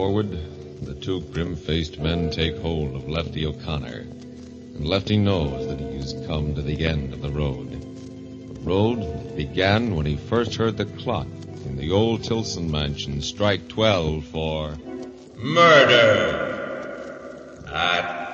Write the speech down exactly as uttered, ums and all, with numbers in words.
Forward, the two grim-faced men take hold of Lefty O'Connor, and Lefty knows that he has come to the end of the road. The road that began when he first heard the clock in the old Tilson mansion strike twelve for murder at